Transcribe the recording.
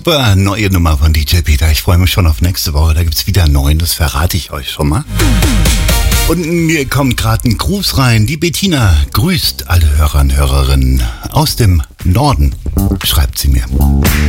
Super neue Nummer von DJ Peter. Ich freue mich schon auf nächste Woche. Da gibt es wieder einen neuen, das verrate ich euch schon mal. Und mir kommt gerade ein Gruß rein. Die Bettina grüßt alle Hörer und Hörerinnen aus dem Norden, schreibt sie mir.